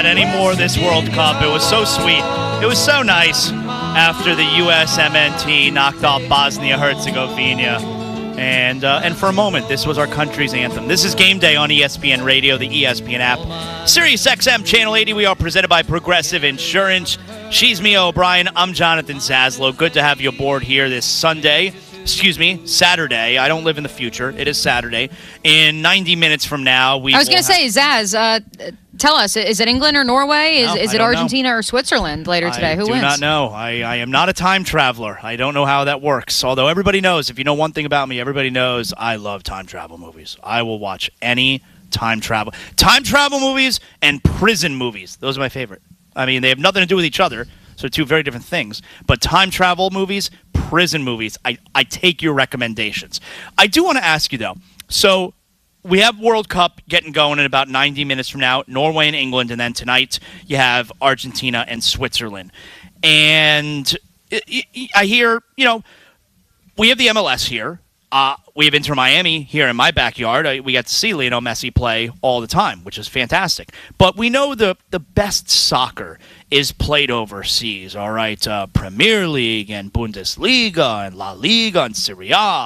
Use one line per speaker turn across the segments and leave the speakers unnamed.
Anymore this World Cup. It was so sweet. It was so nice after the USMNT knocked off Bosnia-Herzegovina. And for a moment, this was our country's anthem. This is Game Day on ESPN Radio, the ESPN app. Sirius XM Channel 80. We are presented by Progressive Insurance. She's Mia O'Brien. I'm Jonathan Zaslow. Good to have you aboard here this Saturday. I don't live in the future. It is Saturday. In 90 minutes from now,
I was going to say, Zaz, tell us, is it England or Norway? Is it Argentina or Switzerland later today? Who wins?
I do not know. I am not a time traveler. I don't know how that works. Although everybody knows, if you know one thing about me, everybody knows I love time travel movies. I will watch any time travel movies and prison movies. Those are my favorite. I mean, they have nothing to do with each other. So two very different things. But time travel movies, prison movies, I take your recommendations. I do want to ask you, though. So we have World Cup getting going in about 90 minutes from now, Norway and England, and then tonight you have Argentina and Switzerland. And I hear, we have the MLS here. We have Inter Miami here in my backyard. We get to see Lionel Messi play all the time, which is fantastic. But we know the best soccer is played overseas, all right? Premier League and Bundesliga and La Liga and Serie A.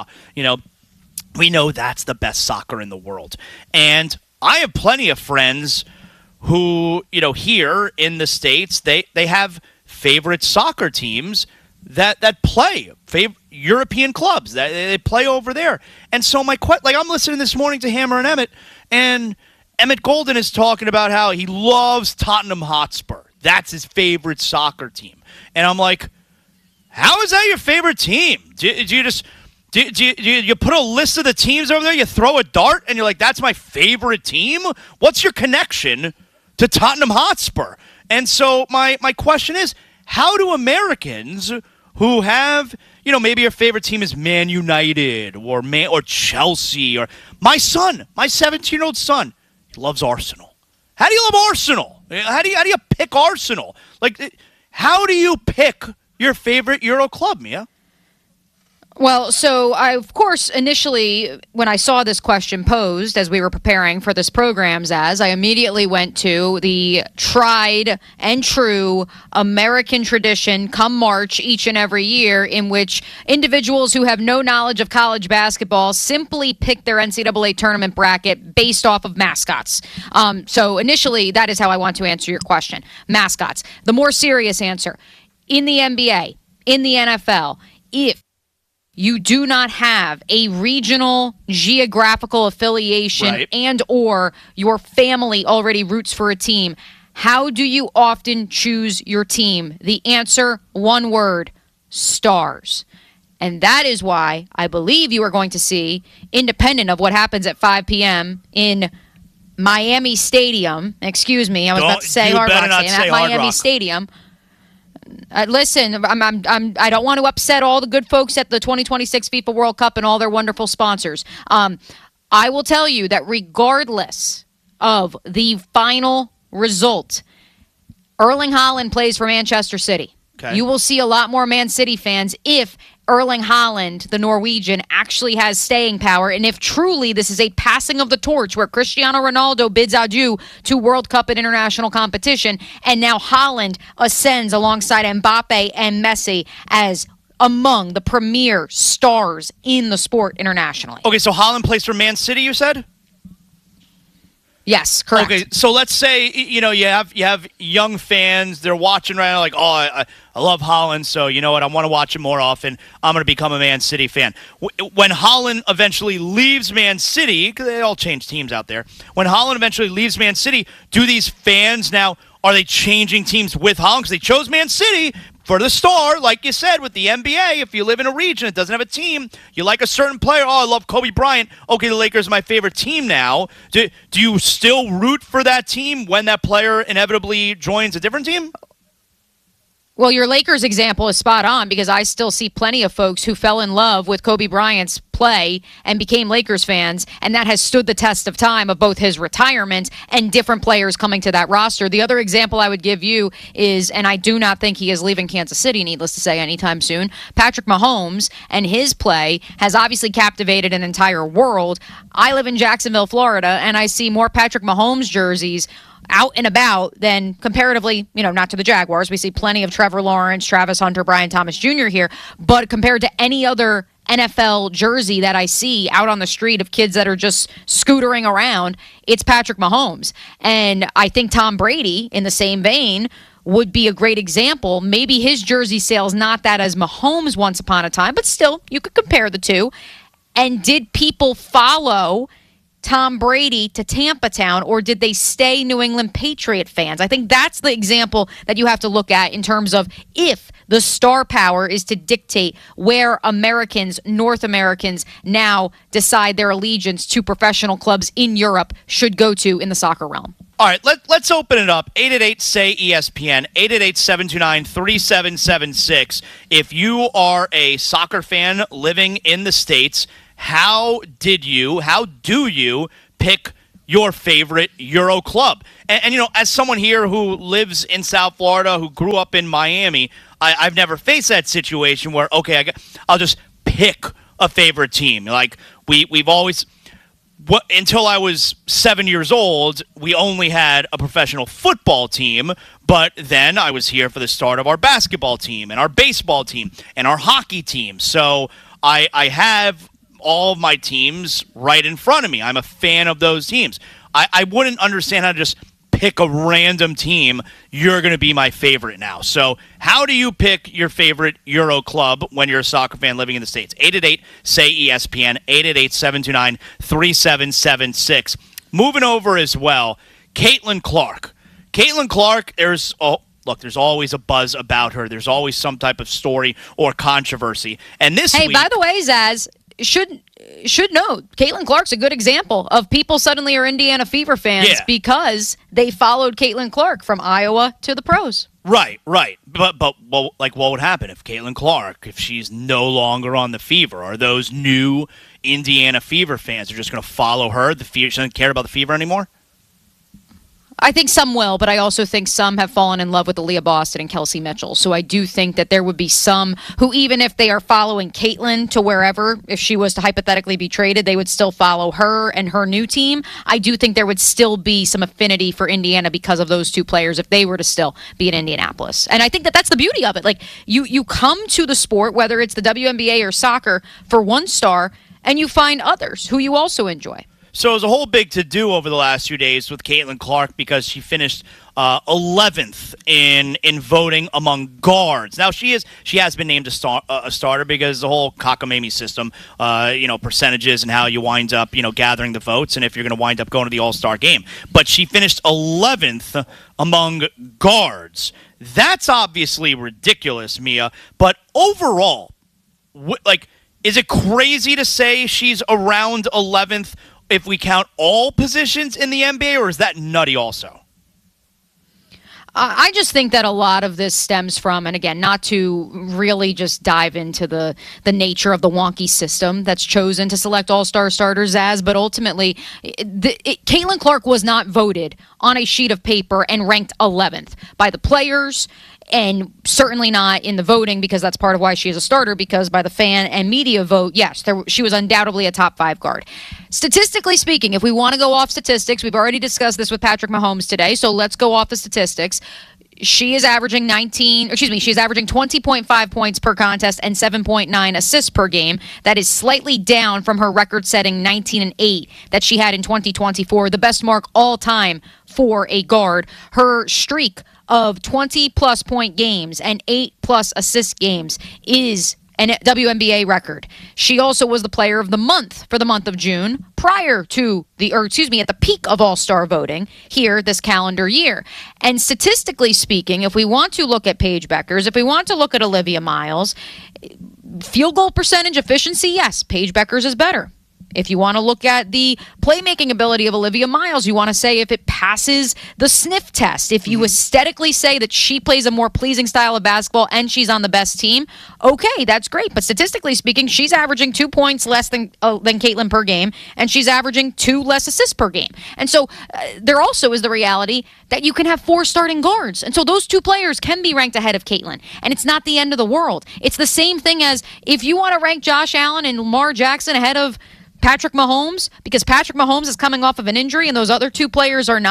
We know that's the best soccer in the world. And I have plenty of friends who, here in the States, they have favorite soccer teams that play, European clubs that they play over there. And so I'm listening this morning to Hammer and Emmett, and Emmett Golden is talking about how he loves Tottenham Hotspur. That's his favorite soccer team. And I'm like, how is that your favorite team? Do you put a list of the teams over there, you throw a dart, and you're like, that's my favorite team? What's your connection to Tottenham Hotspur? And so my question is, how do Americans who have, maybe your favorite team is Man United or Chelsea, or my 17-year-old son, he loves Arsenal. How do you love Arsenal? How do you pick Arsenal? How do you pick your favorite Euro club, Mia?
Well, so I, of course, initially, when I saw this question posed as we were preparing for this program, Zaz, I immediately went to the tried and true American tradition come March each and every year, in which individuals who have no knowledge of college basketball simply pick their NCAA tournament bracket based off of mascots. So initially, that is how I want to answer your question. Mascots. The more serious answer, in the NBA, in the NFL, if you do not have a regional geographical affiliation, right, and or your family already roots for a team, how do you often choose your team? The answer, one word, stars. And that is why I believe you are going to see, independent of what happens at 5 p.m. in Miami Stadium, excuse me, I was about to say Hard Rock Stadium, at Miami Stadium. Listen, I don't want to upset all the good folks at the 2026 FIFA World Cup and all their wonderful sponsors. I will tell you that regardless of the final result, Erling Haaland plays for Manchester City. Okay. You will see a lot more Man City fans if Erling Haaland, the Norwegian, actually has staying power, and if truly this is a passing of the torch where Cristiano Ronaldo bids adieu to World Cup and international competition, and now Haaland ascends alongside Mbappe and Messi as among the premier stars in the sport internationally.
Okay, so Haaland plays for Man City, you said?
Yes, correct.
Okay, so let's say you have young fans. They're watching right now, like, I love Haaland, so you know what? I want to watch him more often. I'm going to become a Man City fan. When Haaland eventually leaves Man City, because they all change teams out there. When Haaland eventually leaves Man City, do these fans now, are they changing teams with Haaland? Because they chose Man City for the star, like you said, with the NBA. If you live in a region that doesn't have a team, you like a certain player. Oh, I love Kobe Bryant. Okay, the Lakers are my favorite team now. Do you still root for that team when that player inevitably joins a different team?
Well, your Lakers example is spot on, because I still see plenty of folks who fell in love with Kobe Bryant's play and became Lakers fans, and that has stood the test of time of both his retirement and different players coming to that roster. The other example I would give you is, and I do not think he is leaving Kansas City, needless to say, anytime soon, Patrick Mahomes, and his play has obviously captivated an entire world. I live in Jacksonville, Florida, and I see more Patrick Mahomes jerseys out and about than comparatively, not to the Jaguars. We see plenty of Trevor Lawrence, Travis Hunter, Brian Thomas Jr. here, but compared to any other NFL jersey that I see out on the street of kids that are just scootering around, it's Patrick Mahomes. And I think Tom Brady, in the same vein, would be a great example. Maybe his jersey sales not that as Mahomes once upon a time, but still, you could compare the two. And did people follow Tom Brady to Tampa Town, or did they stay New England Patriot fans? I think that's the example that you have to look at in terms of if the star power is to dictate where Americans, North Americans, now decide their allegiance to professional clubs in Europe should go to in the soccer realm.
All right, let's open it up. 888-SAY-ESPN, 888-729-3776. If you are a soccer fan living in the States, how do you pick your favorite Euro club? And as someone here who lives in South Florida, who grew up in Miami, I've never faced that situation where, okay, I'll just pick a favorite team. Like, we've always... until I was 7 years old, we only had a professional football team, but then I was here for the start of our basketball team and our baseball team and our hockey team. So I have all of my teams right in front of me. I'm a fan of those teams. I wouldn't understand how to just pick a random team. You're going to be my favorite now. So how do you pick your favorite Euro club when you're a soccer fan living in the States? 888-SAY-ESPN, 888-729-3776. Moving over as well, Caitlin Clark. Caitlin Clark, there's always a buzz about her. There's always some type of story or controversy. And this week...
by the way, Zaz, should note, Caitlin Clark's a good example of people suddenly are Indiana Fever fans because they followed Caitlin Clark from Iowa to the pros.
Right. But what would happen if Caitlin Clark, if she's no longer on the Fever? Are those new Indiana Fever fans are just going to follow her? The Fever, she doesn't care about the Fever anymore?
I think some will, but I also think some have fallen in love with Aaliyah Boston and Kelsey Mitchell. So I do think that there would be some who, even if they are following Caitlin to wherever, if she was to hypothetically be traded, they would still follow her and her new team. I do think there would still be some affinity for Indiana because of those two players if they were to still be in Indianapolis. And I think that that's the beauty of it. Like, you come to the sport, whether it's the WNBA or soccer, for one star, and you find others who you also enjoy.
So it was a whole big to-do over the last few days with Caitlin Clark because she finished 11th in voting among guards. Now, she has been named a starter because the whole cockamamie system, percentages and how you wind up, gathering the votes and if you're going to wind up going to the All-Star game. But she finished 11th among guards. That's obviously ridiculous, Mia. But overall, is it crazy to say she's around 11th if we count all positions in the NBA, or is that nutty also?
I just think that a lot of this stems from, and again, not to really just dive into the nature of the wonky system that's chosen to select all-star starters as, but ultimately, Caitlin Clark was not voted on a sheet of paper and ranked 11th by the players, and certainly not in the voting, because that's part of why she is a starter, because by the fan and media vote, yes, she was undoubtedly a top 5 guard. Statistically speaking, if we want to go off statistics, we've already discussed this with Patrick Mahomes today, so let's go off the statistics. She is averaging 20.5 points per contest and 7.9 assists per game. That is slightly down from her record-setting 19-8 that she had in 2024, the best mark all time for a guard. Her streak of 20-plus point games and 8-plus assist games is a WNBA record. She also was the player of the month for the month of June at the peak of All-Star voting here this calendar year. And statistically speaking, if we want to look at Paige Beckers, if we want to look at Olivia Miles, field goal percentage efficiency, yes, Paige Beckers is better. If you want to look at the playmaking ability of Olivia Miles, you want to say if it passes the sniff test, if you aesthetically say that she plays a more pleasing style of basketball and she's on the best team, okay, that's great. But statistically speaking, she's averaging 2 points less than Caitlin per game, and she's averaging 2 less assists per game. And so there also is the reality that you can have 4 starting guards. And so those 2 players can be ranked ahead of Caitlin. And it's not the end of the world. It's the same thing as if you want to rank Josh Allen and Lamar Jackson ahead of Patrick Mahomes, because Patrick Mahomes is coming off of an injury and those other 2 players are not,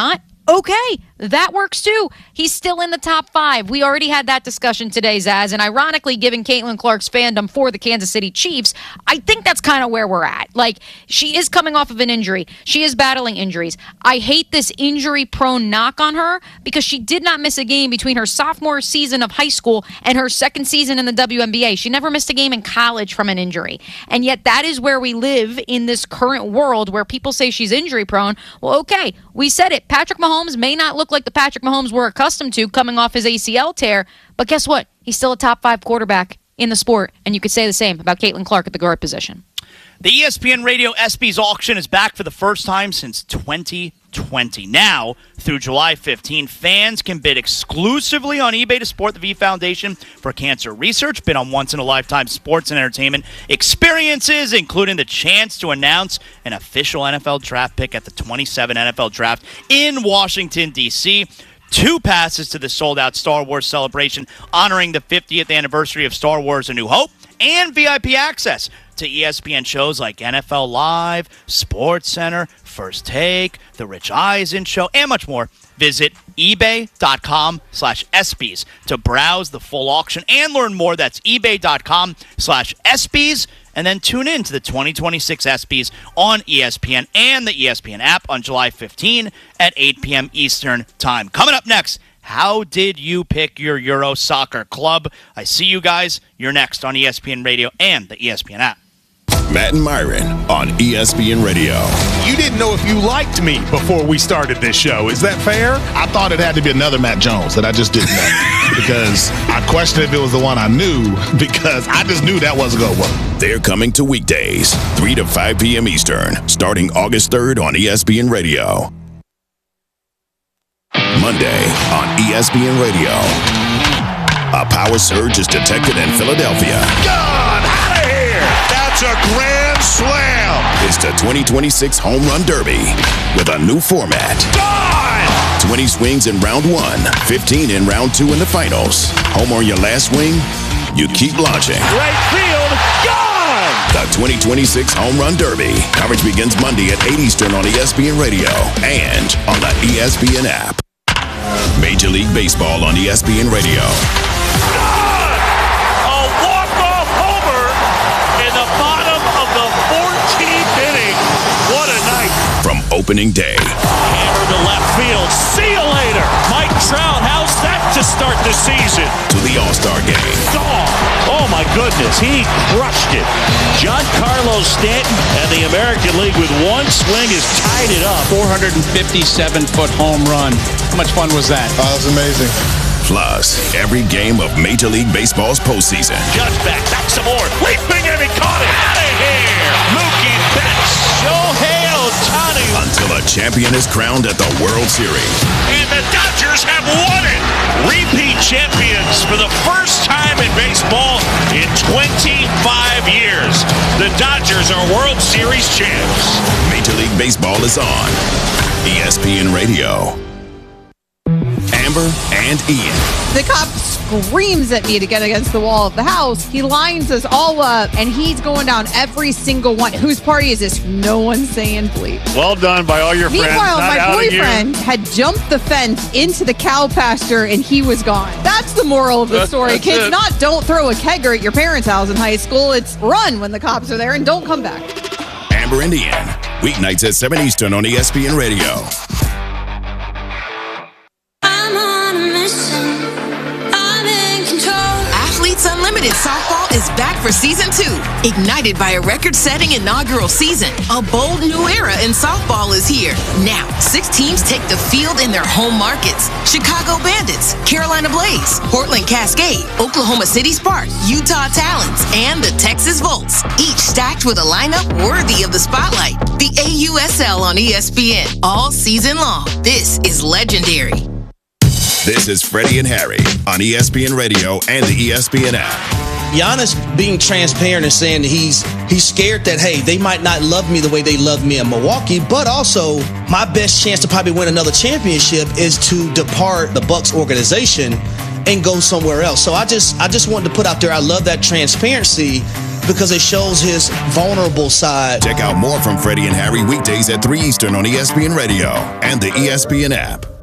Okay, that works too. He's still in the top 5. We already had that discussion today, Zaz. And ironically, given Caitlin Clark's fandom for the Kansas City Chiefs, I think that's kind of where we're at. Like, she is coming off of an injury. She is battling injuries. I hate this injury-prone knock on her because she did not miss a game between her sophomore season of high school and her second season in the WNBA. She never missed a game in college from an injury. And yet that is where we live in this current world where people say she's injury-prone. Well, okay, we said it. Patrick Mahomes may not look like the Patrick Mahomes we're accustomed to coming off his ACL tear, but guess what? He's still a top 5 quarterback in the sport, and you could say the same about Caitlin Clark at the guard position.
The ESPN Radio ESPYs auction is back for the first time since 2020. Now, through July 15, fans can bid exclusively on eBay to support the V Foundation for Cancer Research, bid on once-in-a-lifetime sports and entertainment experiences, including the chance to announce an official NFL draft pick at the 27 NFL Draft in Washington, D.C., 2 passes to the sold-out Star Wars celebration honoring the 50th anniversary of Star Wars A New Hope, and VIP access to ESPN shows like NFL Live, SportsCenter, First Take, The Rich Eisen Show, and much more. Visit ebay.com/ESPYs to browse the full auction and learn more. That's ebay.com/ESPYs. And then tune in to the 2026 ESPYs on ESPN and the ESPN app on July 15 at 8 p.m. Eastern Time. Coming up next, how did you pick your Euro Soccer club? I see you guys. You're next on ESPN Radio and the ESPN app.
Matt and Myron on ESPN Radio.
You didn't know if you liked me before we started this show. Is that fair?
I thought it had to be another Matt Jones that I just didn't know because I questioned if it was the one I knew because I just knew that wasn't going to work.
They're coming to weekdays, 3 to 5 p.m. Eastern, starting August 3rd on ESPN Radio. Monday on ESPN Radio. A power surge is detected in Philadelphia.
Gone! Out of here! That's a grand slam!
It's the 2026 Home Run Derby with a new format.
Gone!
20 swings in round 1, 15 in round 2 in the finals. Home on your last swing, you keep launching.
Right field, gone!
The 2026 Home Run Derby. Coverage begins Monday at 8 Eastern on ESPN Radio and on the ESPN app. Major League Baseball on ESPN Radio.
Gone! A walk-off homer in the bottom of the 14th inning. What a night.
From opening day.
Hammer to left field. See you later. Mike Trout, how's that to start the season?
To the All-Star Game.
Gone. Oh, my goodness. He crushed it. Giancarlo Stanton and the American League with one swing has tied it up.
457-foot home run. How much fun was that?
Oh, that's amazing.
Plus, every game of Major League Baseball's postseason.
Judge back some more. Leaping and he caught it. Out of here. Mookie Betts. Shohei Ohtani.
Until a champion is crowned at the World Series.
And the Dodgers have won it. Repeat champions for the first time in baseball in 25 years. The Dodgers are World Series champs.
Major League Baseball is on ESPN Radio. Amber and Ian.
The cop screams at me to get against the wall of the house. He lines us all up, and he's going down every single one. Whose party is this? No one's saying bleep.
Well done by all your friends.
Meanwhile, my boyfriend had jumped the fence into the cow pasture, and he was gone. That's the moral of the story. Kids, not don't throw a kegger at your parents' house in high school. It's run when the cops are there and don't come back.
Amber and Ian. Weeknights at 7 Eastern on ESPN Radio.
Athletes Unlimited Softball is back for Season 2. Ignited by a record-setting inaugural season, a bold new era in softball is here. Now, 6 teams take the field in their home markets. Chicago Bandits, Carolina Blaze, Portland Cascade, Oklahoma City Sparks, Utah Talons, and the Texas Volts. Each stacked with a lineup worthy of the spotlight. The AUSL on ESPN all season long. This is legendary.
This is Freddie and Harry on ESPN Radio and the ESPN app.
Giannis being transparent and saying that he's scared that, hey, they might not love me the way they love me in Milwaukee, but also my best chance to probably win another championship is to depart the Bucks organization and go somewhere else. So I just wanted to put out there, I love that transparency because it shows his vulnerable side.
Check out more from Freddie and Harry weekdays at 3 Eastern on ESPN Radio and the ESPN app.